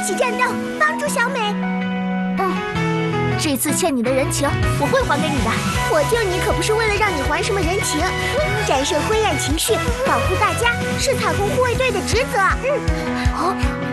起战斗，帮助小美。 这次欠你的人情，我会还给你的。 我救你可不是为了让你还什么人情，战胜灰暗情绪，保护大家是彩虹护卫队的职责。